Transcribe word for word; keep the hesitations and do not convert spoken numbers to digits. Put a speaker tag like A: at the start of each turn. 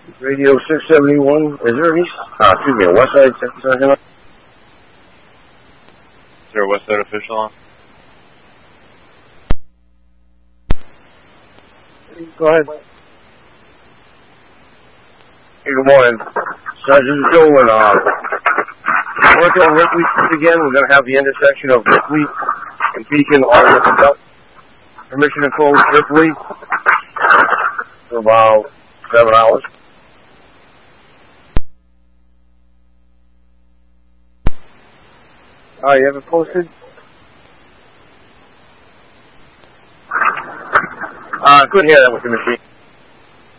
A: Radio six seventy-one, is there east, uh, excuse me, a west side section? Is
B: there a west side official on?
A: Go ahead. Hey, good morning. Sergeant Joe, and, uh, working on Ripley Street again. We're going to have the intersection of Ripley and Beacon all opened up. Permission to close Ripley for about seven hours. Uh, you have it posted? Uh, couldn't hear that with the machine.